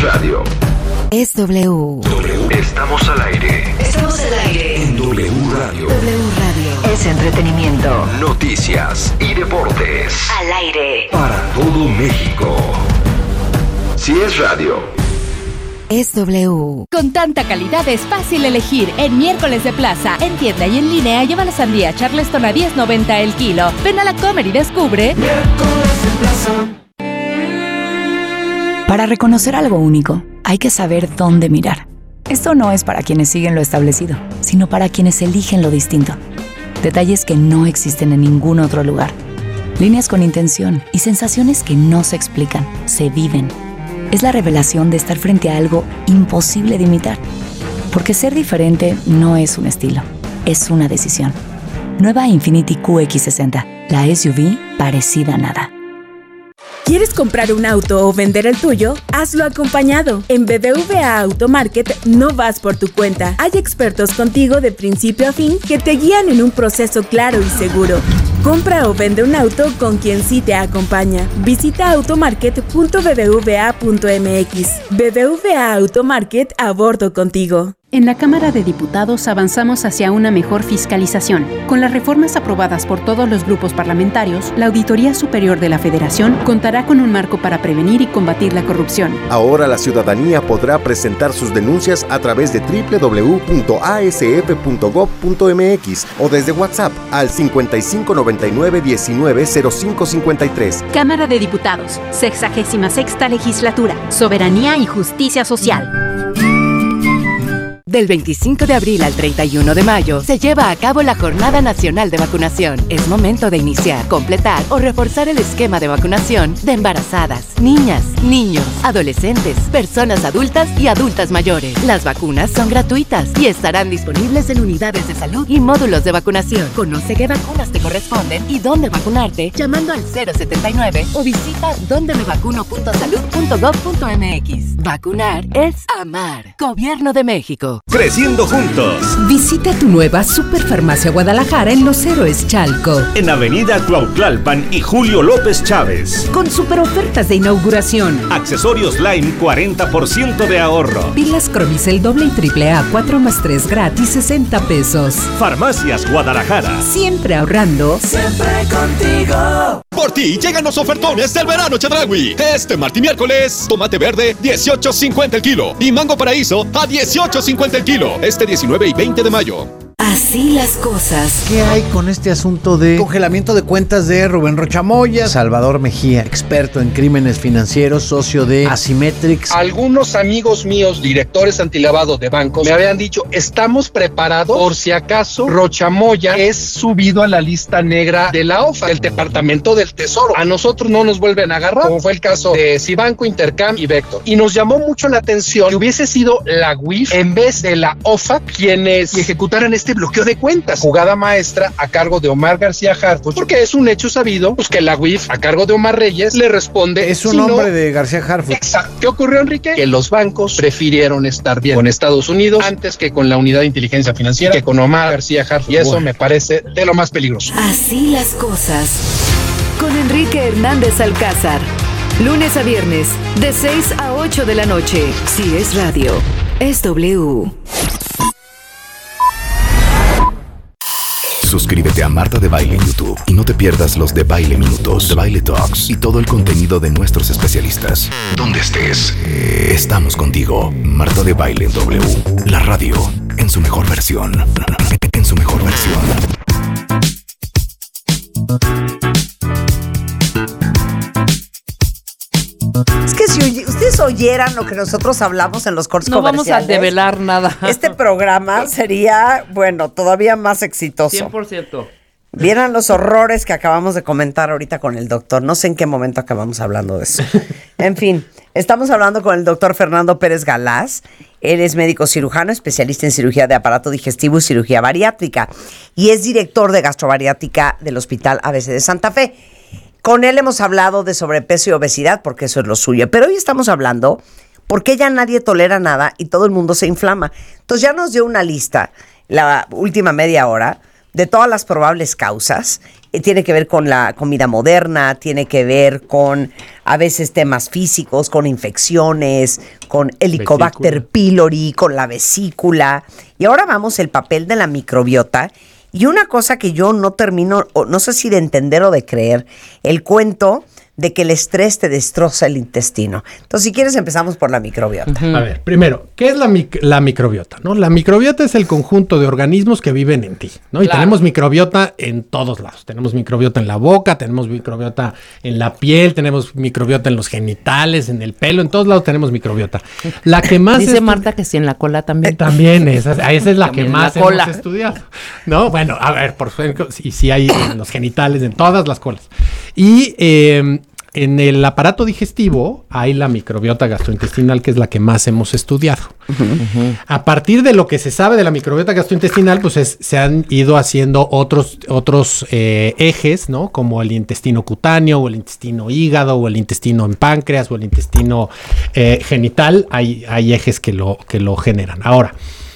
radio. Es W. Estamos al aire. Estamos al aire. En W Radio. W Radio. Es entretenimiento. Noticias y deportes. Al aire. Para todo México. Si es radio. Es W. Con tanta calidad es fácil elegir. En miércoles de plaza, en tienda y en línea, lleva la sandía Charleston a $10.90 el kilo. Ven a la Comer y descubre. Miércoles de plaza. Para reconocer algo único, hay que saber dónde mirar. Esto no es para quienes siguen lo establecido, sino para quienes eligen lo distinto. Detalles que no existen en ningún otro lugar. Líneas con intención y sensaciones que no se explican, se viven. Es la revelación de estar frente a algo imposible de imitar. Porque ser diferente no es un estilo, es una decisión. Nueva Infiniti QX60, la SUV parecida a nada. ¿Quieres comprar un auto o vender el tuyo? Hazlo acompañado. En BBVA Automarket no vas por tu cuenta. Hay expertos contigo de principio a fin que te guían en un proceso claro y seguro. Compra o vende un auto con quien sí te acompaña. Visita automarket.bbva.mx. BBVA Automarket, a bordo contigo. En la Cámara de Diputados avanzamos hacia una mejor fiscalización. Con las reformas aprobadas por todos los grupos parlamentarios, la Auditoría Superior de la Federación contará con un marco para prevenir y combatir la corrupción. Ahora la ciudadanía podrá presentar sus denuncias a través de www.asf.gov.mx o desde WhatsApp al 5599-190553. Cámara de Diputados, 66ª Legislatura, Soberanía y Justicia Social. Del 25 de abril al 31 de mayo se lleva a cabo la Jornada Nacional de Vacunación. Es momento de iniciar, completar o reforzar el esquema de vacunación de embarazadas, niñas, niños, adolescentes, personas adultas y adultas mayores. Las vacunas son gratuitas y estarán disponibles en unidades de salud y módulos de vacunación. Conoce qué vacunas te corresponden y dónde vacunarte llamando al 079 o visita dondemevacuno.salud.gov.mx. Vacunar es amar. Gobierno de México. Creciendo juntos. Visita tu nueva Superfarmacia Guadalajara en Los Héroes Chalco. En Avenida Cuautlalpan y Julio López Chávez. Con super ofertas de inauguración. Accesorios Lime 40% de ahorro. Pilas Cromicel doble y triple A 4+3 gratis 60 pesos. Farmacias Guadalajara. Siempre ahorrando. Siempre contigo. Por ti llegan los ofertones del verano Chedraui. Este martes y miércoles, tomate verde 18.50 el kilo y mango paraíso a 18.50 el kilo. Este 19 y 20 de mayo. Así las cosas. ¿Qué hay con este asunto de congelamiento de cuentas de Rubén Rochamoya? Salvador Mejía, experto en crímenes financieros, socio de Asymmetrics. Algunos amigos míos, directores antilavado de bancos, me habían dicho, estamos preparados por si acaso Rochamoya es subido a la lista negra de la OFAC, el Departamento del Tesoro. A nosotros no nos vuelven a agarrar, como fue el caso de Cibanco, Intercam y Vector. Y nos llamó mucho la atención que hubiese sido la UIF en vez de la OFAC quienes ejecutaran este bloqueo de cuentas. Jugada maestra a cargo de Omar García Harfuch, porque es un hecho sabido pues que la UIF a cargo de Omar Reyes le responde. Es un nombre de García Harfuch. Exacto. ¿Qué ocurrió, Enrique? Que los bancos prefirieron estar bien con Estados Unidos antes que con la Unidad de Inteligencia Financiera, que con Omar García Harfuch. Y eso me parece de lo más peligroso. Así las cosas. Con Enrique Hernández Alcázar. Lunes a viernes, de 6 a 8 de la noche. Si es radio, es W. Suscríbete a Marta de Baile en YouTube y no te pierdas los de Baile Minutos, de Baile Talks y todo el contenido de nuestros especialistas. Donde estés, estamos contigo. Marta de Baile en W, la radio en su mejor versión. En su mejor versión. Es que si ustedes oyeran lo que nosotros hablamos en los cortes comerciales, no vamos a develar nada. Este programa sería, bueno, todavía más exitoso. 100%. Vieran los horrores que acabamos de comentar ahorita con el doctor. No sé en qué momento acabamos hablando de eso. En fin, estamos hablando con el doctor Fernando Pérez Galaz. Él es médico cirujano, especialista en cirugía de aparato digestivo y cirugía bariátrica. Y es director de gastrobariátrica del Hospital ABC de Santa Fe. Con él hemos hablado de sobrepeso y obesidad, porque eso es lo suyo. Pero hoy estamos hablando por qué ya nadie tolera nada y todo el mundo se inflama. Entonces ya nos dio una lista, la última media hora, de todas las probables causas. tiene que ver con la comida moderna, tiene que ver con a veces temas físicos, con infecciones, con Helicobacter pylori, con la vesícula. Y ahora vamos el papel de la microbiota. Y una cosa que yo no termino, no sé si de entender o de creer, el cuento de que el estrés te destroza el intestino. Entonces, si quieres, empezamos por la microbiota. A ver, primero, ¿qué es la microbiota? ¿No? La microbiota es el conjunto de organismos que viven en ti, ¿no? Y tenemos microbiota en todos lados. Tenemos microbiota en la boca, tenemos microbiota en la piel, tenemos microbiota en los genitales, en el pelo, en todos lados tenemos microbiota. La que más dice Marta que sí, en la cola también. También, esa es la que más hemos estudiado. ¿No? Bueno, a ver, por ejemplo, sí hay en los genitales, en todas las colas. Y en el aparato digestivo hay la microbiota gastrointestinal, que es la que más hemos estudiado. A partir de lo que se sabe de la microbiota gastrointestinal, pues se han ido haciendo otros ejes, ¿no? Como el intestino cutáneo, o el intestino hígado, o el intestino en páncreas, o el intestino genital. Hay ejes que lo generan. Ahora,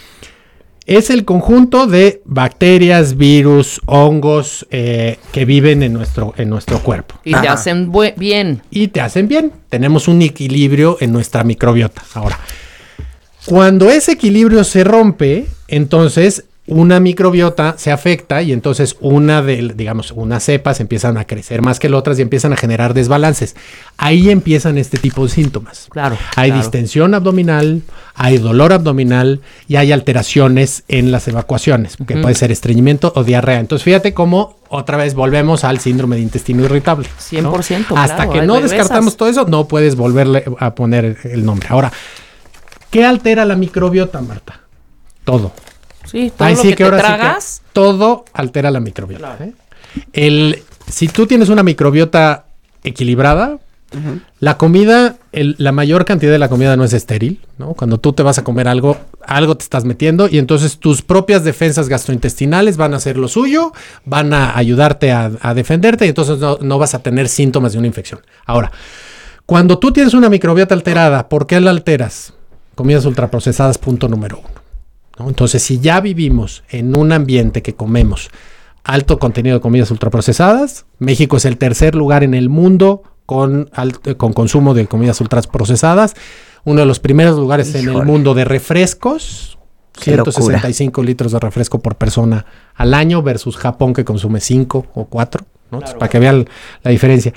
es el conjunto de bacterias, virus, hongos que viven en nuestro cuerpo. Y te hacen bien. Y te hacen bien. Tenemos un equilibrio en nuestra microbiota. Ahora, cuando ese equilibrio se rompe, entonces una microbiota se afecta y entonces unas cepas empiezan a crecer más que las otras y empiezan a generar desbalances. Ahí empiezan este tipo de síntomas. Claro. Hay distensión abdominal, hay dolor abdominal y hay alteraciones en las evacuaciones, que puede ser estreñimiento o diarrea. Entonces, fíjate cómo otra vez volvemos al síndrome de intestino irritable. 100%, ¿no? Claro. Hasta que no descartamos todo eso, no puedes volverle a poner el nombre. Ahora, ¿qué altera la microbiota, Marta? Todo. Sí, todo lo que te tragas. Todo altera la microbiota. Claro. Si tú tienes una microbiota equilibrada, la comida, la mayor cantidad de la comida no es estéril, ¿no? Cuando tú te vas a comer algo te estás metiendo y entonces tus propias defensas gastrointestinales van a hacer lo suyo, van a ayudarte a defenderte y entonces no vas a tener síntomas de una infección. Ahora, cuando tú tienes una microbiota alterada, ¿por qué la alteras? Comidas ultraprocesadas, punto número 1. ¿No? Entonces, si ya vivimos en un ambiente que comemos alto contenido de comidas ultraprocesadas, México es el tercer lugar en el mundo con consumo de comidas ultraprocesadas, uno de los primeros lugares en el mundo de refrescos, 165 litros de refresco por persona al año versus Japón que consume 5 o 4, ¿no? Claro. Para que vean la diferencia.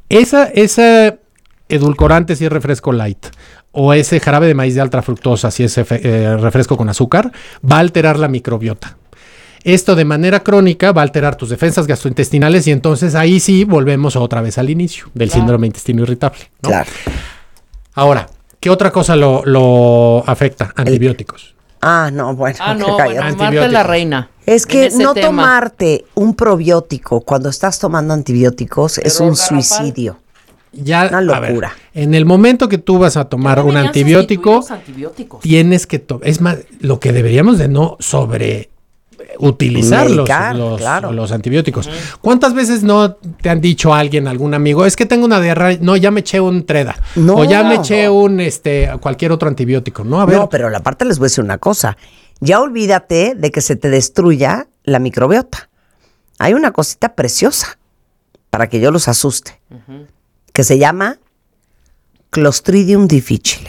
Esa edulcorante si es refresco light o ese jarabe de maíz de alta fructosa si es refresco con azúcar, va a alterar la microbiota. Esto de manera crónica va a alterar tus defensas gastrointestinales y entonces ahí sí volvemos otra vez al inicio del síndrome de intestino irritable, ¿no? Claro. Ahora, ¿qué otra cosa lo afecta? Antibióticos. Marta es la reina. Es que no tomarte un probiótico cuando estás tomando antibióticos es un suicidio. Ya, una locura. A ver, en el momento que tú vas a tomar un antibiótico, tienes que es más, lo que deberíamos de no utilizar los antibióticos. ¿Cuántas veces no te han dicho algún amigo, es que tengo una diarrea, no, ya me eché un Treda, o ya me eché un cualquier otro antibiótico, ¿no? A ver. No, pero aparte les voy a decir una cosa, ya olvídate de que se te destruya la microbiota. Hay una cosita preciosa para que yo los asuste, que se llama Clostridium difficile.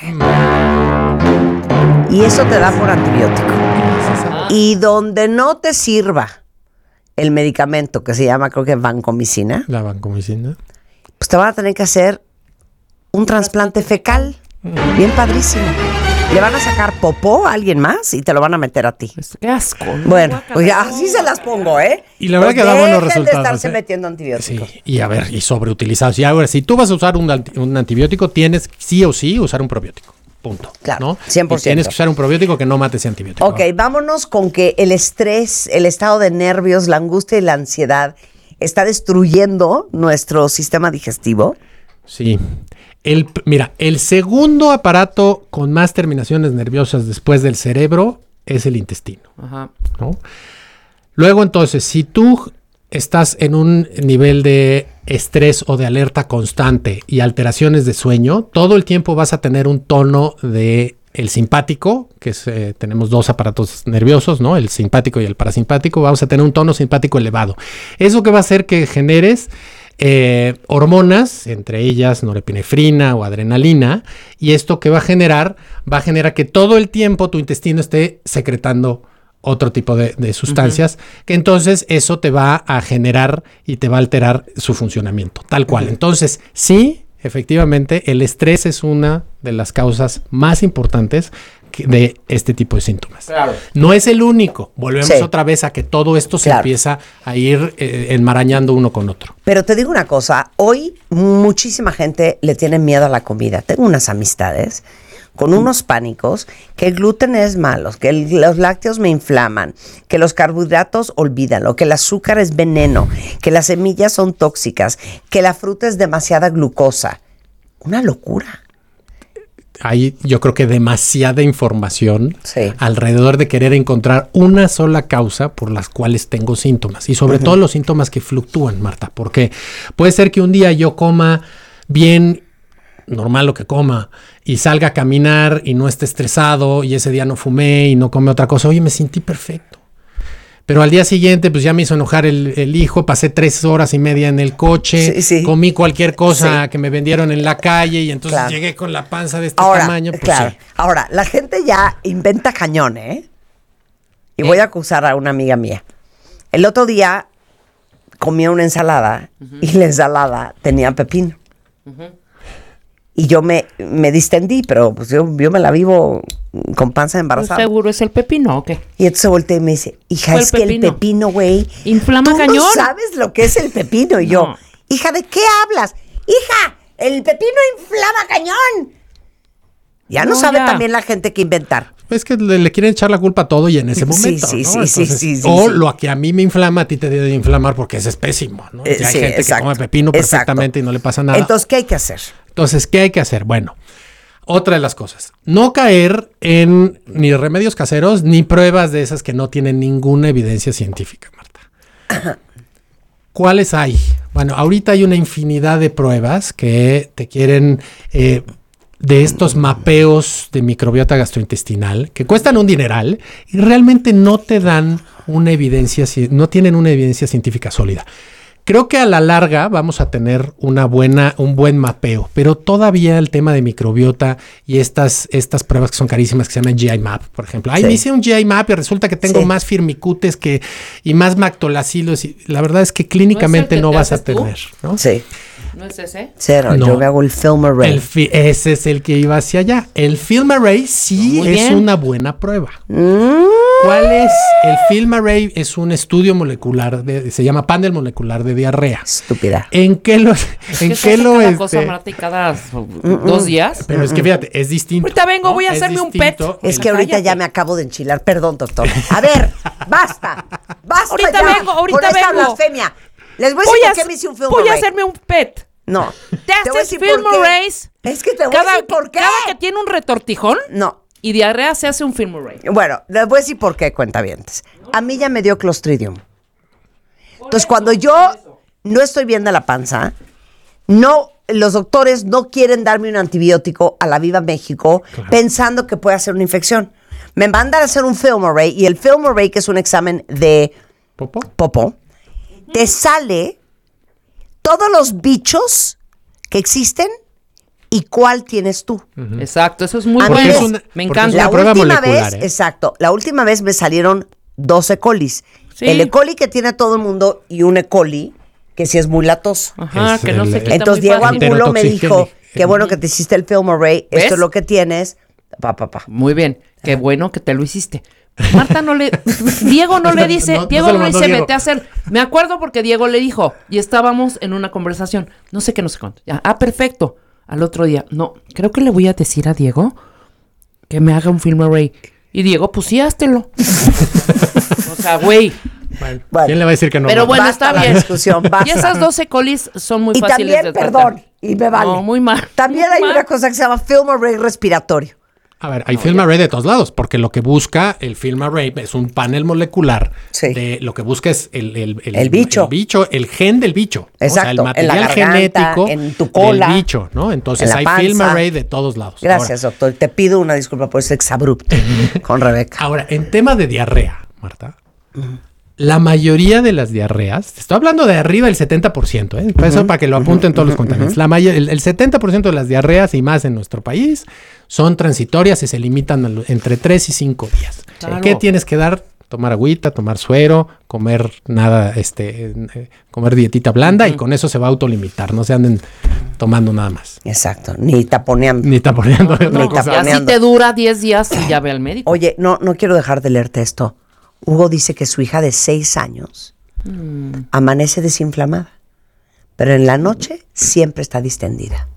Y eso te da por antibiótico. Y donde no te sirva el medicamento que se llama, creo que vancomicina. La vancomicina. Pues te van a tener que hacer un trasplante fecal. Bien padrísimo. Le van a sacar popó a alguien más y te lo van a meter a ti. Qué asco. Bueno, pues así se las pongo, ¿eh? Y la verdad que da buenos resultados. De estarse metiendo antibióticos. Sí, y a ver, y sobreutilizados. Y ahora, si tú vas a usar un antibiótico, tienes sí o sí usar un probiótico. Punto. Claro, ¿no? 100%. Y tienes que usar un probiótico que no mate ese antibiótico. Ok, vámonos con que el estrés, el estado de nervios, la angustia y la ansiedad está destruyendo nuestro sistema digestivo. Sí. Mira, el segundo aparato con más terminaciones nerviosas después del cerebro es el intestino. Ajá. ¿No? Luego, entonces, si tú estás en un nivel de estrés o de alerta constante y alteraciones de sueño, todo el tiempo vas a tener un tono de el simpático, que es, tenemos dos aparatos nerviosos, ¿no? El simpático y el parasimpático. Vamos a tener un tono simpático elevado. Eso que va a hacer que generes hormonas, entre ellas norepinefrina o adrenalina, y esto que va a generar que todo el tiempo tu intestino esté secretando otro tipo de sustancias, que entonces eso te va a generar y te va a alterar su funcionamiento, tal cual. Entonces, sí, efectivamente, el estrés es una de las causas más importantes de este tipo de síntomas. Claro. No es el único. Volvemos otra vez a que todo esto se empieza a ir enmarañando uno con otro. Pero te digo una cosa, hoy muchísima gente le tiene miedo a la comida. Tengo unas amistades con unos pánicos que el gluten es malo, que los lácteos me inflaman, que los carbohidratos olvídalo, que el azúcar es veneno, que las semillas son tóxicas, que la fruta es demasiada glucosa. Una locura. Hay, yo creo que demasiada información alrededor de querer encontrar una sola causa por las cuales tengo síntomas. Y sobre todo los síntomas que fluctúan, Marta. Porque puede ser que un día yo coma bien, normal lo que coma, y salga a caminar y no esté estresado, y ese día no fumé y no come otra cosa. Oye, me sentí perfecto. Pero al día siguiente, pues ya me hizo enojar el hijo, pasé 3 horas y media en el coche, comí cualquier cosa que me vendieron en la calle y entonces llegué con la panza de este tamaño. Pues Ahora, la gente ya inventa cañón, ¿eh? Y voy a acusar a una amiga mía. El otro día comía una ensalada y la ensalada tenía pepino. Y yo me distendí, pero pues yo me la vivo con panza embarazada. ¿Seguro es el pepino o qué? Y entonces volteé y me dice, hija, es que el pepino, güey, inflama ¿tú cañón? no sabes lo que es el pepino? Y yo, hija, ¿de qué hablas? Hija, el pepino inflama cañón. Ya no sabe también la gente que inventar. Es que le quieren echar la culpa a todo y en ese momento, ¿no? Sí. Lo que a mí me inflama, a ti te debe de inflamar porque ese es pésimo, ¿no? Hay gente que come pepino perfectamente y no le pasa nada. Entonces, ¿qué hay que hacer? ¿qué hay que hacer? Bueno, otra de las cosas, no caer en ni remedios caseros ni pruebas de esas que no tienen ninguna evidencia científica, Marta. ¿Cuáles hay? Bueno, ahorita hay una infinidad de pruebas que te quieren... de estos mapeos de microbiota gastrointestinal que cuestan un dineral y realmente no te dan una evidencia, no tienen una evidencia científica sólida. Creo que a la larga vamos a tener un buen mapeo, pero todavía el tema de microbiota y estas pruebas que son carísimas que se llaman GI Map, por ejemplo. Me hice un GI Map y resulta que tengo más firmicutes y más mactolacilos y la verdad es que clínicamente no vas a tener, ¿no? Sí. ¿No es ese? Cero, no. Yo me hago el film array. Ese es el que iba hacia allá. El film array sí es una buena prueba. ¿Cuál es? El film array es un estudio molecular, se llama panel molecular de diarrea. Estúpida. ¿En qué lo cada cosa, Marta, y cada 2 días? Pero es que fíjate, es distinto. Ahorita vengo, voy a hacerme un PET. Es que ahorita ya me acabo de enchilar. Perdón, doctor. A ver, basta. Ahorita ya vengo. Con esta blasfemia. Les voy a decir por qué me hice un film array. Voy a hacerme un PET. No. ¿Te haces film arrays? Es que te voy a decir por qué. Cada que tiene un retortijón. No. Y diarrea se hace un film array. Bueno, les voy a decir por qué, cuentavientes. A mí ya me dio Clostridium. Entonces, cuando yo no estoy bien de la panza, los doctores no quieren darme un antibiótico a la Viva México pensando que puede hacer una infección. Me mandan a hacer un film array y el film array, que es un examen de popó, te sale todos los bichos que existen y cuál tienes tú. Exacto, eso es muy bueno. Me encanta. La última vez, la última vez me salieron 2 E. colis. Sí. El E. coli que tiene todo el mundo y un E. coli que sí es muy latoso. Ajá, que no se quita. Entonces Diego Angulo me dijo, qué bueno que te hiciste el film array, esto es lo que tienes. Muy bien, qué bueno que te lo hiciste. Marta Diego no le dice, Diego no dice, vete a hacer. Me acuerdo porque Diego le dijo, y estábamos en una conversación, no sé cuánto. Ya, perfecto. Al otro día, no, creo que le voy a decir a Diego que me haga un film array. Y Diego, pues sí, háztelo. O sea, güey. Bueno, ¿quién le va a decir que no? Pero bueno, está bien. Discusión, y esas 12 colis son muy fáciles también, de tratar. perdón, y me vale. No, muy mal. También hay una cosa que se llama film array respiratorio. A ver, hay film array de todos lados, porque lo que busca el film array es un panel molecular. De lo que busca es el bicho. El gen del bicho. Exacto. O sea, el material en la garganta, genético en tu cola, del bicho, ¿no? Entonces hay film array de todos lados. Gracias, doctor. Te pido una disculpa por ese exabrupto con Rebeca. Ahora, en tema de diarrea, Marta, la mayoría de las diarreas, te estoy hablando de arriba del 70%, ¿eh? Eso para que lo apunten todos los contaminantes. El 70% de las diarreas y más en nuestro país son transitorias y se limitan entre 3 y 5 días. Claro. ¿Qué tienes que dar? Tomar agüita, tomar suero, comer comer dietita blanda y con eso se va a autolimitar. No se anden tomando nada más. Exacto. Ni taponeando. Ya si te dura 10 días y ya ve al médico. Oye, no quiero dejar de leerte esto. Hugo dice que su hija de 6 años amanece desinflamada, pero en la noche siempre está distendida.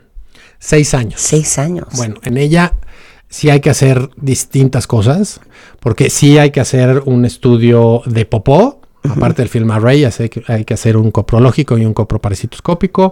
6 años. 6 años. Bueno, en ella sí hay que hacer distintas cosas, porque sí hay que hacer un estudio de popó, aparte del film array, hay que hacer un coprológico y un coproparasitoscópico.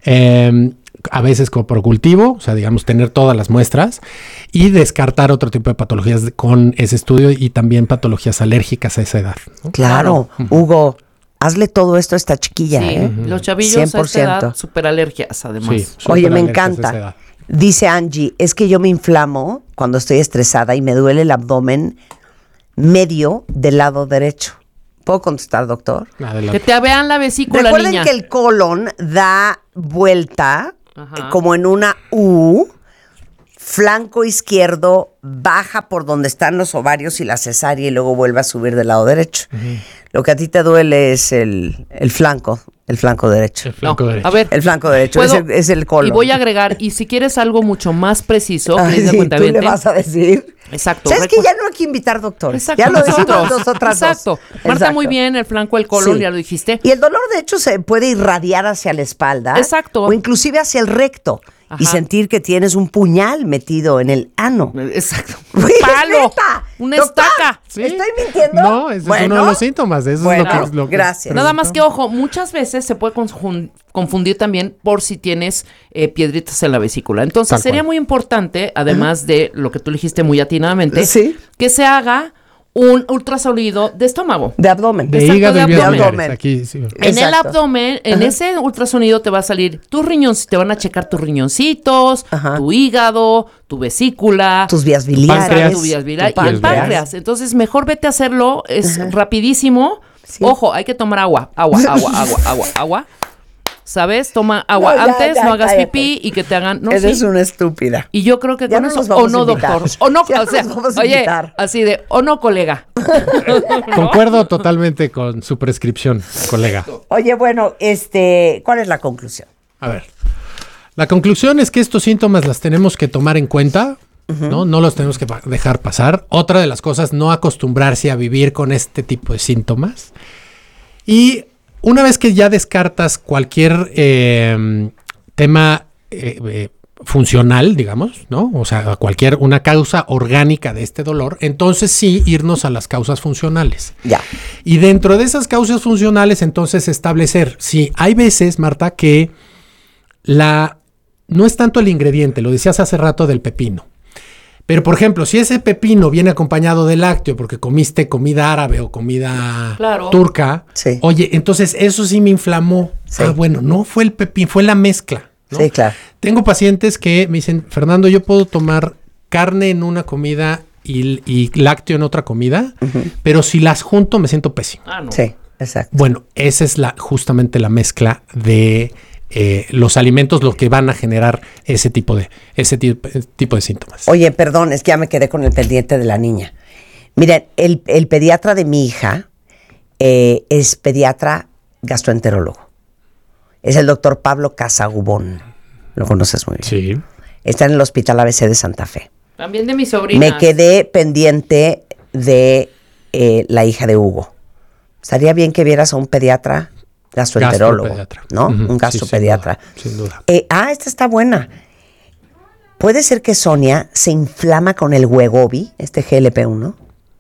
A veces coprocultivo, o sea, digamos, tener todas las muestras y descartar otro tipo de patologías con ese estudio y también patologías alérgicas a esa edad, ¿no? Claro. Hugo, hazle todo esto a esta chiquilla, sí, los chavillos 100%. A esta edad, súper alergias, además. Sí, oye, me encanta. Dice Angie, es que yo me inflamo cuando estoy estresada y me duele el abdomen medio del lado derecho. ¿Puedo contestar, doctor? Adelante. Que te vean la vesícula, recuerden niña. Que el colon da vuelta como en una U, flanco izquierdo baja por donde están los ovarios y la cesárea y luego vuelve a subir del lado derecho. Lo que a ti te duele es el flanco derecho. El flanco derecho. A ver, el flanco derecho es el colon. Y voy a agregar, y si quieres algo mucho más preciso, tú le vas a decir. Exacto. ¿Sabes que ya no hay que invitar doctores? Exacto. Ya lo decimos nosotras dos. Exacto. Marta, muy bien, el flanco, el colon, ya lo dijiste. Y el dolor, de hecho, se puede irradiar hacia la espalda. Exacto. O inclusive hacia el recto. Y sentir que tienes un puñal metido en el ano. Exacto. Un palo. Una estaca. ¿Sí? ¿Estoy mintiendo? No, ese es uno de los síntomas. Eso es lo que gracias. Nada más que, ojo, muchas veces se puede confundir también por si tienes piedritas en la vesícula. Entonces, sería muy importante, además de lo que tú dijiste muy atinadamente, que se haga un ultrasonido de estómago. De abdomen. De hígado y de abdomen. Aquí, sí. En el abdomen, en ese ultrasonido te va a salir tus riñones, te van a checar tus riñoncitos, tu hígado, tu vesícula, tus vías biliares, y el páncreas. Entonces, mejor vete a hacerlo, es rapidísimo. Sí. Ojo, hay que tomar agua. ¿Sabes? Toma agua antes, no hagas pipí y que te hagan... No, eres una estúpida. Y yo creo que con eso... O no, doctor. O no, o sea, oye, así de... O no, colega. Concuerdo totalmente con su prescripción, colega. Oye, bueno, ¿cuál es la conclusión? A ver. La conclusión es que estos síntomas las tenemos que tomar en cuenta, ¿no? No los tenemos que dejar pasar. Otra de las cosas, no acostumbrarse a vivir con este tipo de síntomas. Y... una vez que ya descartas cualquier tema funcional, digamos, ¿no? O sea, una causa orgánica de este dolor, entonces sí irnos a las causas funcionales. Ya. Y dentro de esas causas funcionales, entonces establecer, sí, hay veces, Marta, que no es tanto el ingrediente, lo decías hace rato del pepino. Pero, por ejemplo, si ese pepino viene acompañado de lácteo porque comiste comida árabe o comida turca, oye, entonces eso sí me inflamó. Sí. Bueno, no fue el pepino, fue la mezcla, ¿no? Sí, claro. Tengo pacientes que me dicen, Fernando, yo puedo tomar carne en una comida y lácteo en otra comida, pero si las junto me siento pésimo. No. Sí, exacto. Bueno, esa es justamente la mezcla de... los alimentos los que van a generar ese tipo de síntomas. Oye, perdón, es que ya me quedé con el pendiente de la niña. Miren, el pediatra de mi hija es pediatra gastroenterólogo. Es el doctor Pablo Casagubón. Lo conoces muy bien. Sí. Está en el Hospital ABC de Santa Fe. También de mi sobrina. Me quedé pendiente de la hija de Hugo. Estaría bien que vieras a un pediatra gastroenterólogo, ¿no? Un gastropediatra. Sin duda. Esta está buena. ¿Puede ser que Sonia se inflama con el Wegovy, este GLP-1?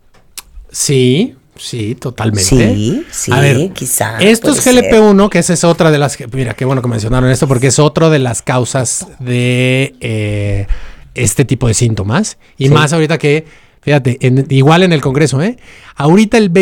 Sí, totalmente. Sí, a ver, quizá. Estos GLP-1, que esa es otra de las... Mira, qué bueno que mencionaron esto, porque es otra de las causas de este tipo de síntomas. Y más ahorita que, fíjate, igual en el Congreso, ahorita el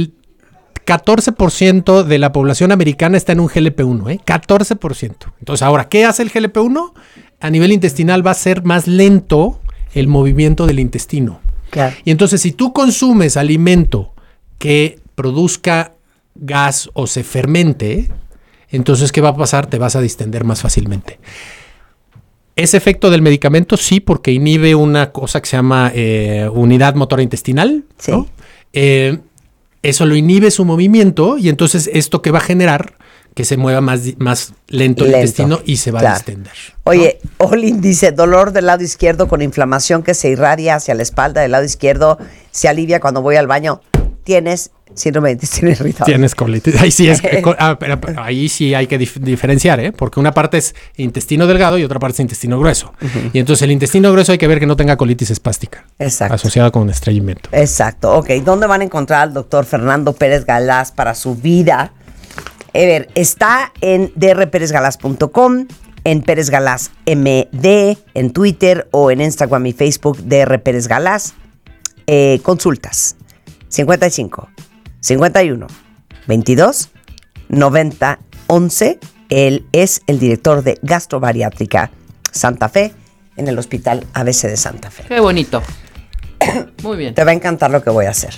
14% de la población americana está en un GLP-1, 14%. Entonces, ahora, ¿qué hace el GLP-1? A nivel intestinal va a ser más lento el movimiento del intestino. Claro. Y entonces, si tú consumes alimento que produzca gas o se fermente, entonces, ¿qué va a pasar? Te vas a distender más fácilmente. ¿Es efecto del medicamento? Sí, porque inhibe una cosa que se llama unidad motora intestinal, ¿no? Eso lo inhibe su movimiento y entonces esto que va a generar que se mueva más lento el intestino y se va a distender. Oye, Olin dice, dolor del lado izquierdo con inflamación que se irradia hacia la espalda del lado izquierdo, se alivia cuando voy al baño. Tienes síndrome de intestino irritable. Tienes colitis. Pero ahí sí hay que diferenciar, porque una parte es intestino delgado y otra parte es intestino grueso. Y entonces el intestino grueso hay que ver que no tenga colitis espástica. Exacto. Asociada con estreñimiento. Exacto. Ok, ¿dónde van a encontrar al doctor Fernando Pérez Galás para su vida? Está en drperezgalás.com, en Pérez Galás MD, en Twitter o en Instagram y Facebook Dr. Pérez Galás. Consultas 55 51 22 90 11. Él es el director de Gastrobariátrica Santa Fe en el Hospital ABC de Santa Fe. Qué bonito. Muy bien. Te va a encantar lo que voy a hacer.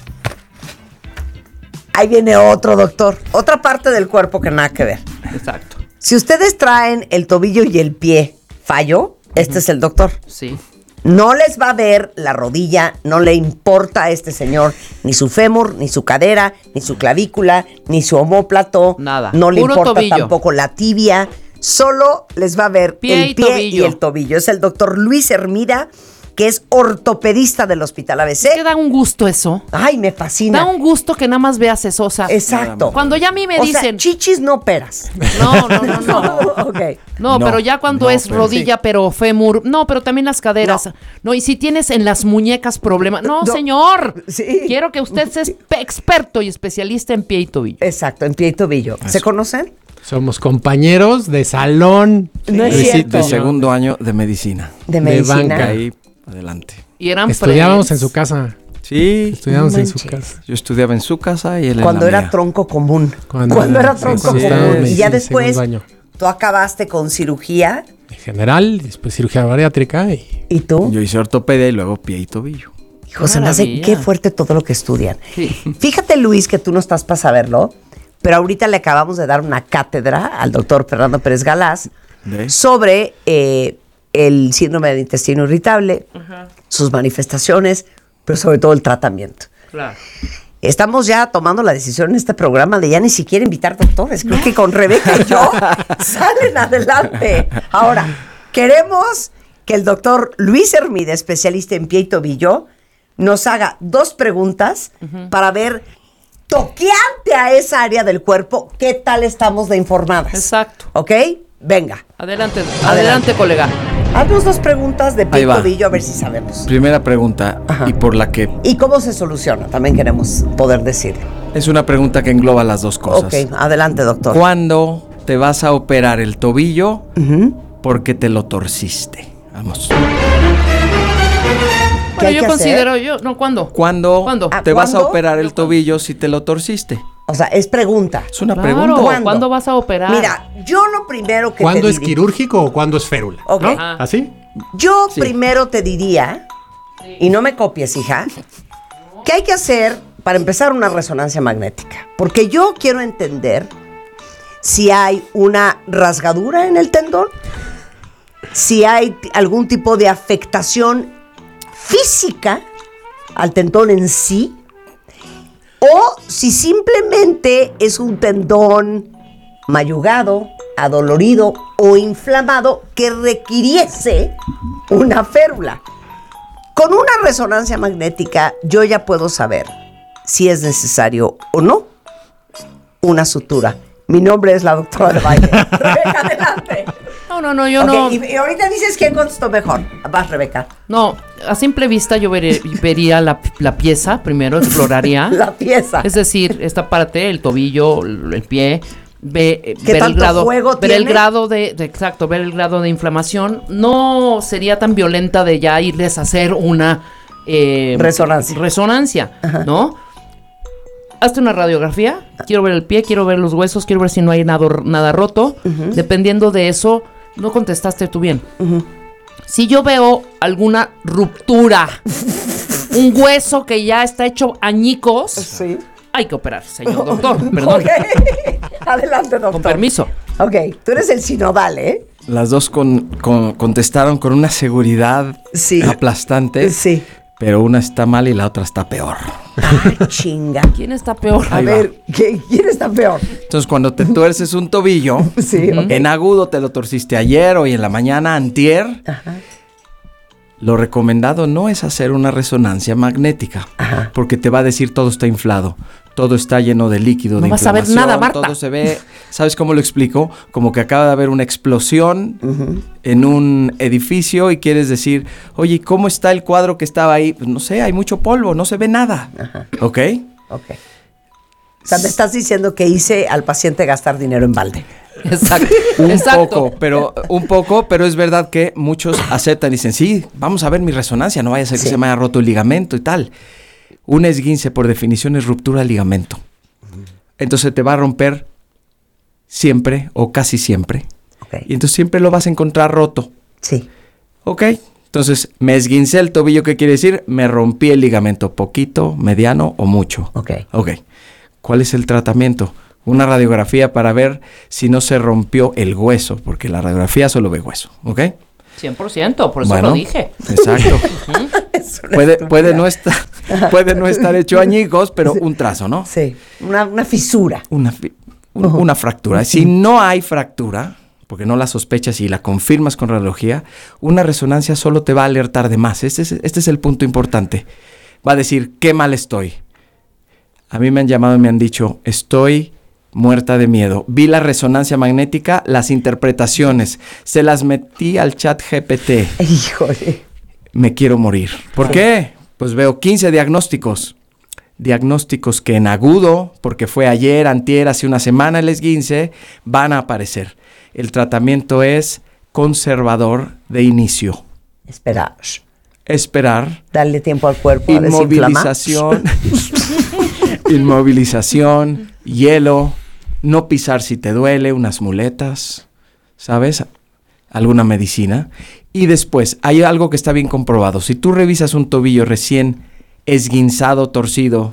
Ahí viene otro doctor, otra parte del cuerpo que nada que ver. Exacto. Si ustedes traen el tobillo y el pie fallo, este es el doctor. Sí. No les va a ver la rodilla, no le importa a este señor ni su fémur, ni su cadera, ni su clavícula, ni su omóplato. Nada. No le Puro importa tobillo. Tampoco la tibia. Solo les va a ver el pie y el tobillo. Es el doctor Luis Hermida, que es ortopedista del Hospital ABC. ¿Te da un gusto eso? Ay, me fascina. Da un gusto que nada más veas eso. O sea, exacto. Cuando ya a mí me dicen... chichis no peras. No. Okay. No, pero ya cuando es rodilla, pero fémur. No, pero también las caderas. No, y si tienes en las muñecas problemas. No, señor. Sí. Quiero que usted sea experto y especialista en pie y tobillo. Exacto, en pie y tobillo. ¿Se conocen? Somos compañeros de salón. No es cierto. De segundo año de medicina. De medicina. De banca. Ahí, adelante. Y eran Estudiábamos en su casa. Sí. Estudiábamos en su casa. Yo estudiaba en su casa y él en Cuando la era mía. tronco común. Cuando era tronco común. Y ya después, tú acabaste con cirugía. En general, después cirugía bariátrica. ¿Y tú? Yo hice ortopedia y luego pie y tobillo. Hijo, se me hace qué fuerte todo lo que estudian. Sí. Fíjate, Luis, que tú no estás para saberlo, pero ahorita le acabamos de dar una cátedra al doctor Fernando Pérez Galás sobre el síndrome de intestino irritable, sus manifestaciones, pero sobre todo el tratamiento. Claro. Estamos ya tomando la decisión en este programa de ya ni siquiera invitar doctores. Creo que con Rebeca y yo salen adelante. Ahora, queremos que el doctor Luis Hermida, especialista en pie y tobillo, nos haga 2 preguntas para ver, toqueante a esa área del cuerpo, qué tal estamos de informadas. Exacto. ¿Ok? Venga. Adelante, colega. Haznos 2 preguntas de pie y tobillo a ver si sabemos. Primera pregunta, y por la que... ¿Y cómo se soluciona? También queremos poder decirlo. Es una pregunta que engloba las dos cosas. Ok, adelante, doctor. ¿Cuándo te vas a operar el tobillo porque te lo torciste? Vamos. Bueno, yo considero ¿cuándo? ¿Cuándo te vas a operar el tobillo si te lo torciste? O sea, es pregunta. Es una pregunta. ¿Cuándo vas a operar? Mira, yo lo primero que ¿Cuándo es quirúrgico o cuándo es férula? Okay. ¿No? ¿Así? Yo primero te diría, y no me copies, hija, ¿qué hay que hacer para empezar una resonancia magnética? Porque yo quiero entender si hay una rasgadura en el tendón, si hay algún tipo de afectación física al tendón en sí, o si simplemente es un tendón mayugado, adolorido o inflamado que requiriese una férula. Con una resonancia magnética yo ya puedo saber si es necesario o no una sutura. Mi nombre es la doctora de baile. Rebeca, adelante. No, yo no. Y ahorita dices quién contestó mejor. Vas, Rebeca. No, a simple vista yo vería la pieza, primero exploraría. La pieza. Es decir, esta parte, el tobillo, el pie, ver tanto el grado, juego ver tiene? el grado exacto, ver el grado de inflamación. No sería tan violenta de ya irles a hacer una resonancia, ¿no? Hazte una radiografía, quiero ver el pie, quiero ver los huesos, quiero ver si no hay nada roto. Dependiendo de eso, no contestaste tú bien. Si yo veo alguna ruptura, un hueso que ya está hecho añicos, hay que operar, señor doctor. Perdón. Okay. Adelante, doctor. Con permiso. Ok, tú eres el sinodal, ¿eh? Las dos contestaron con una seguridad aplastante. Sí. Pero una está mal y la otra está peor. Ay, chinga. ¿Quién está peor? A ver, ¿quién está peor? Entonces, cuando te tuerces un tobillo, en agudo te lo torciste ayer, hoy en la mañana, antier. Lo recomendado no es hacer una resonancia magnética, porque te va a decir todo está inflado, todo está lleno de líquido, de inflamación. No vas a ver nada, Marta. Todo se ve, ¿sabes cómo lo explico? Como que acaba de haber una explosión en un edificio y quieres decir, oye, ¿cómo está el cuadro que estaba ahí? Pues no sé, hay mucho polvo, no se ve nada. ¿Ok? O sea, me estás diciendo que hice al paciente gastar dinero en balde. Exacto. Un poco, pero es verdad que muchos aceptan y dicen, sí, vamos a ver mi resonancia, no vaya a ser que se me haya roto el ligamento y tal. Un esguince, por definición, es ruptura del ligamento. Entonces te va a romper siempre o casi siempre. Y entonces siempre lo vas a encontrar roto. Sí. Ok. Entonces, me esguincé el tobillo, ¿qué quiere decir? Me rompí el ligamento, poquito, mediano o mucho. Ok. ¿Cuál es el tratamiento? Una radiografía para ver si no se rompió el hueso, porque la radiografía solo ve hueso, ¿ok? 100%, por eso lo dije. Exacto. puede no estar hecho añicos, pero un trazo, ¿no? Sí, una fisura. Una fractura. Si no hay fractura, porque no la sospechas y la confirmas con radiología, una resonancia solo te va a alertar de más. Este es el punto importante. Va a decir, qué mal estoy. A mí me han llamado y me han dicho, estoy muerta de miedo. Vi la resonancia magnética, las interpretaciones, se las metí al chat GPT. Híjole. Me quiero morir. ¿Por qué? Pues veo 15 diagnósticos. Diagnósticos que en agudo, porque fue ayer, antier, hace una semana el esguince, van a aparecer. El tratamiento es conservador de inicio. Esperar. Darle tiempo al cuerpo a desinflamar. Inmovilización, hielo, no pisar si te duele, unas muletas, ¿sabes? Alguna medicina. Y después, hay algo que está bien comprobado. Si tú revisas un tobillo recién esguinzado, torcido,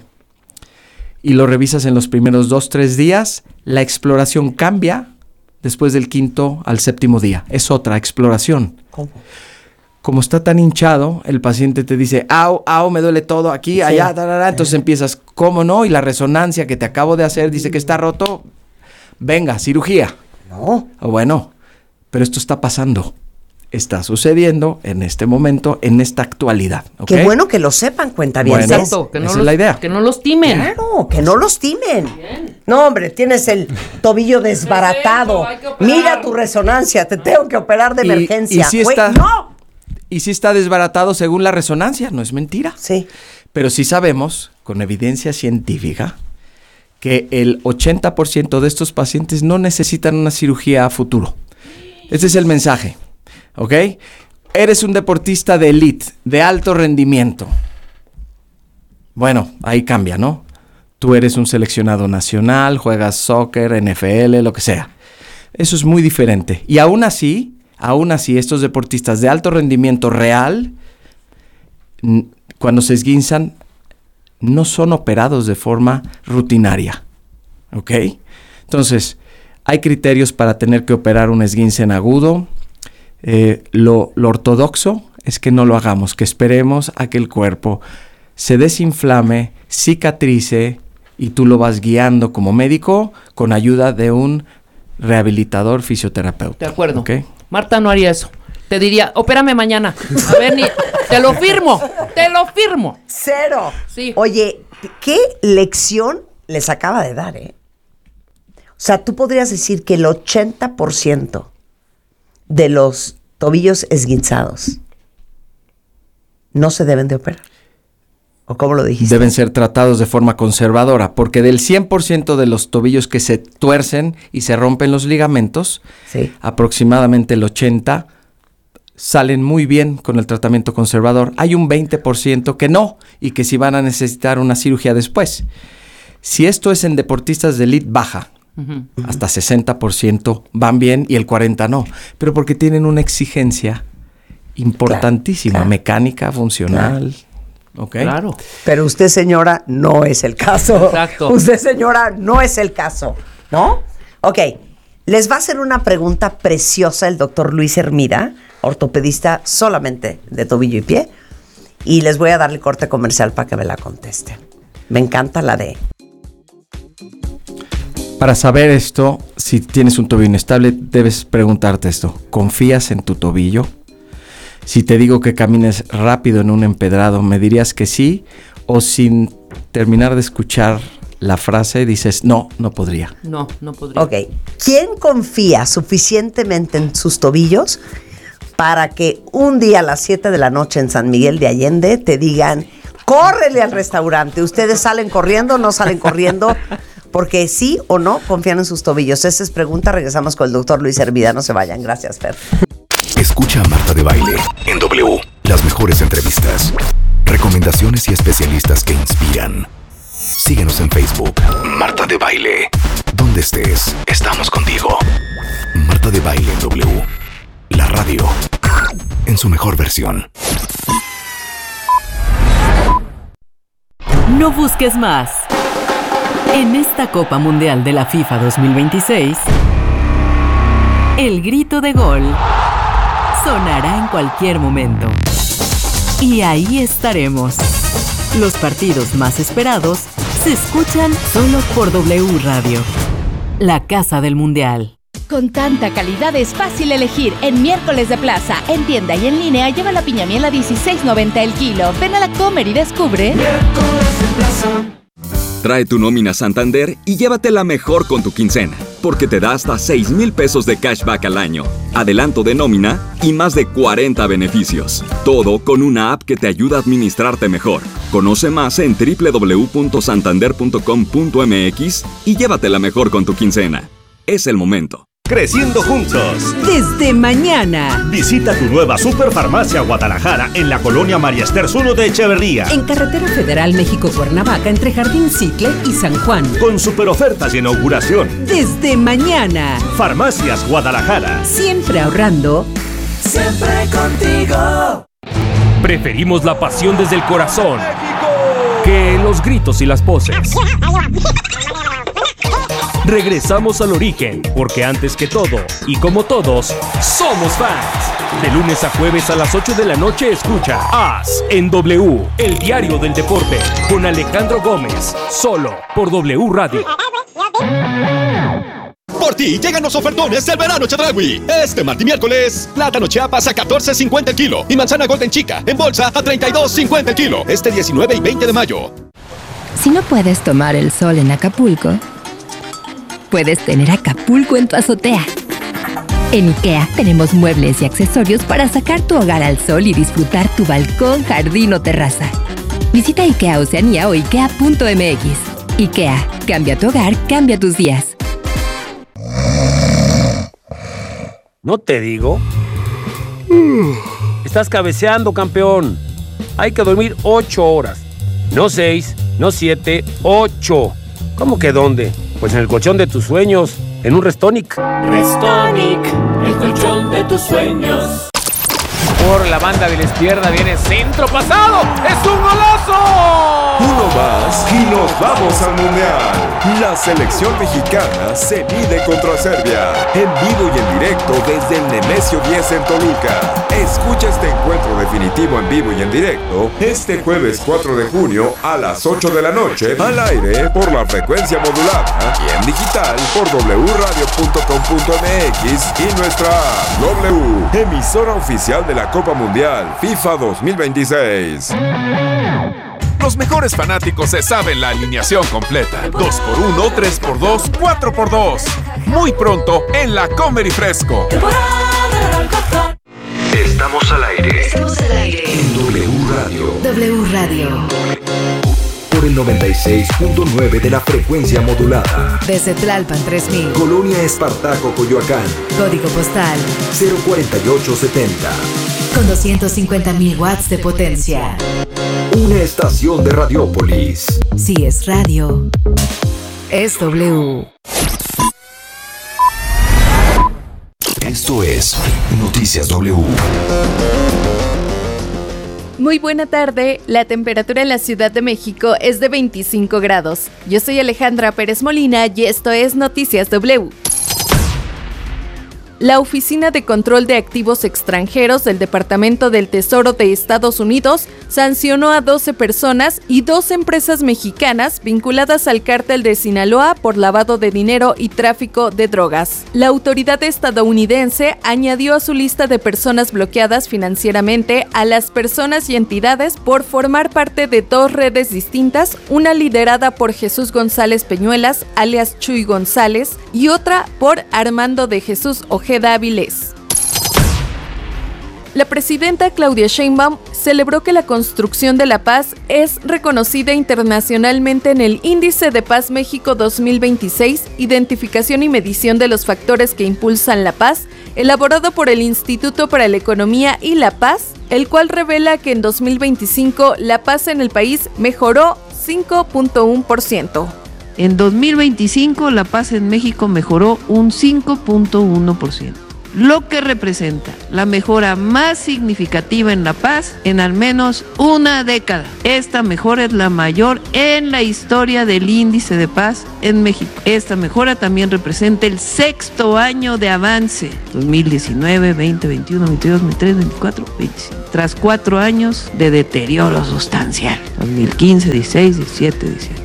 y lo revisas en los primeros 2-3 días, la exploración cambia después del 5º al 7º día. Es otra exploración. ¿Cómo? Como está tan hinchado, el paciente te dice, au, me duele todo aquí, allá, entonces empiezas, ¿cómo no? Y la resonancia que te acabo de hacer dice que está roto, venga, cirugía. No. Bueno, pero esto está pasando, está sucediendo en este momento, en esta actualidad. ¿Okay? Qué bueno que lo sepan, cuentavientes. Bueno, exacto, esa es la idea. Que no los timen. Claro, que no los timen. Bien. No, hombre, tienes el tobillo desbaratado. Mira tu resonancia, te tengo que operar de emergencia. Y si ¡no! Y sí está desbaratado según la resonancia, no es mentira. Sí. Pero sí sabemos, con evidencia científica, que el 80% de estos pacientes no necesitan una cirugía a futuro. Este es el mensaje, ¿ok? Eres un deportista de elite, de alto rendimiento. Bueno, ahí cambia, ¿no? Tú eres un seleccionado nacional, juegas soccer, NFL, lo que sea. Eso es muy diferente. Y aún así, estos deportistas de alto rendimiento real, cuando se esguinzan, no son operados de forma rutinaria. ¿Ok? Entonces, hay criterios para tener que operar un esguince en agudo. Lo ortodoxo es que no lo hagamos, que esperemos a que el cuerpo se desinflame, cicatrice, y tú lo vas guiando como médico con ayuda de un rehabilitador fisioterapeuta. De acuerdo. ¿Okay? Marta no haría eso. Te diría, opérame mañana. A ver, te lo firmo. Cero. Sí. Oye, ¿qué lección les acaba de dar, O sea, tú podrías decir que el 80% de los tobillos esguinzados no se deben de operar. ¿O cómo lo dijiste? Deben ser tratados de forma conservadora, porque del 100% de los tobillos que se tuercen y se rompen los ligamentos, sí, aproximadamente el 80% salen muy bien con el tratamiento conservador. Hay un 20% que no, y que sí van a necesitar una cirugía después. Si esto es en deportistas de elite baja, hasta 60% van bien y el 40% no, pero porque tienen una exigencia importantísima, mecánica, funcional. Okay. Claro. Pero usted, señora, no es el caso. Exacto. Usted, señora, no es el caso, ¿no? Ok, les va a hacer una pregunta preciosa el doctor Luis Hermida, ortopedista solamente de tobillo y pie, y les voy a dar el corte comercial para que me la conteste. Me encanta la de... Para saber esto, si tienes un tobillo inestable, debes preguntarte esto. ¿Confías en tu tobillo? Si te digo que camines rápido en un empedrado, ¿me dirías que sí? O sin terminar de escuchar la frase dices, no podría. No podría. Ok. ¿Quién confía suficientemente en sus tobillos para que un día a las 7 de la noche en San Miguel de Allende te digan, córrele al restaurante? ¿Ustedes salen corriendo o no salen corriendo? Porque sí o no confían en sus tobillos. Esa es pregunta. Regresamos con el doctor Luis Hermida. No se vayan. Gracias, Fer. Escucha a Marta de Baile en W. Las mejores entrevistas, recomendaciones y especialistas que inspiran. Síguenos en Facebook. Marta de Baile. Donde estés, estamos contigo. Marta de Baile en W. La radio en su mejor versión. No busques más. En esta Copa Mundial de la FIFA 2026, el grito de gol sonará en cualquier momento. Y ahí estaremos. Los partidos más esperados se escuchan solo por W Radio, la casa del Mundial. Con tanta calidad es fácil elegir. En Miércoles de Plaza, en tienda y en línea, lleva la piña miel a $16.90 el kilo. Ven a la Comer y descubre. Miércoles de Plaza. Trae tu nómina Santander y llévatela mejor con tu quincena, porque te da hasta 6,000 pesos de cashback al año, adelanto de nómina y más de 40 beneficios. Todo con una app que te ayuda a administrarte mejor. Conoce más en www.santander.com.mx y llévatela mejor con tu quincena. Es el momento. Creciendo juntos. Desde mañana. Visita tu nueva Superfarmacia Guadalajara en la colonia María Esther Zuno de Echeverría. En Carretera Federal México-Cuernavaca, entre Jardín Cicle y San Juan. Con super ofertas de inauguración. Desde mañana. Farmacias Guadalajara. Siempre ahorrando. Siempre contigo. Preferimos la pasión desde el corazón que los gritos y las poses. Regresamos al origen, porque antes que todo, y como todos, somos fans. De lunes a jueves a las 8 de la noche escucha As en W, el diario del deporte, con Alejandro Gómez, solo por W Radio. Por ti llegan los ofertones del verano Chedraui. Este martes y miércoles, plátano Chiapas a $14.50 el kilo y manzana Golden Chica en bolsa a $32.50 el kilo. Este 19 y 20 de mayo. Si no puedes tomar el sol en Acapulco, puedes tener Acapulco en tu azotea. En IKEA tenemos muebles y accesorios para sacar tu hogar al sol y disfrutar tu balcón, jardín o terraza. Visita IKEA Oceanía o ikea.mx. IKEA, cambia tu hogar, cambia tus días. ¿No te digo? Estás cabeceando, campeón. Hay que dormir 8 horas. No 6, no 7, 8. ¿Cómo que dónde? Pues en el colchón de tus sueños, en un Restonic. Restonic, el colchón de tus sueños. Por la banda de la izquierda viene centro pasado. ¡Es un golazo! Uno más y nos vamos al Mundial. La selección mexicana se mide contra Serbia. En vivo y en directo desde el Nemesio 10 en Toluca. Escucha este encuentro definitivo en vivo y en directo este jueves 4 de junio a las 8 de la noche al aire por la frecuencia modulada y en digital por wradio.com.mx y nuestra W, emisora oficial de la Copa Mundial FIFA 2026. Los mejores fanáticos se saben la alineación completa. 2x1, 3x2, 4x2. Muy pronto en la Comer y Fresco. Estamos al aire. En W Radio. W Radio. por el 96.9 de la frecuencia modulada. Desde Tlalpan 3000. Colonia Espartaco, Coyoacán. Código postal 04870. con 250,000 watts de potencia. Una estación de Radiópolis. Si es radio, es W. Esto es Noticias W. Muy buena tarde, la temperatura en la Ciudad de México es de 25 grados. Yo soy Alejandra Pérez Molina y esto es Noticias W. La Oficina de Control de Activos Extranjeros del Departamento del Tesoro de Estados Unidos sancionó a 12 personas y 2 empresas mexicanas vinculadas al cártel de Sinaloa por lavado de dinero y tráfico de drogas. La autoridad estadounidense añadió a su lista de personas bloqueadas financieramente a las personas y entidades por formar parte de 2 redes distintas, una liderada por Jesús González Peñuelas, alias Chuy González, y otra por Armando de Jesús Ojeda Avilés. La presidenta Claudia Sheinbaum celebró que la construcción de la paz es reconocida internacionalmente en el Índice de Paz México 2026, Identificación y Medición de los Factores que Impulsan la Paz, elaborado por el Instituto para la Economía y la Paz, el cual revela que en 2025 la paz en el país mejoró 5.1%. En 2025 la paz en México mejoró un 5.1%, lo que representa la mejora más significativa en la paz en al menos una década. Esta mejora es la mayor en la historia del índice de paz en México. Esta mejora también representa el 6º año de avance, 2019, 20, 21, 22, 23, 24, 25, tras 4 años de deterioro sustancial, 2015, 16, 17, 18.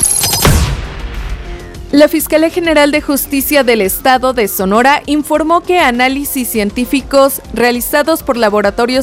La Fiscalía General de Justicia del Estado de Sonora informó que análisis científicos realizados por laboratorios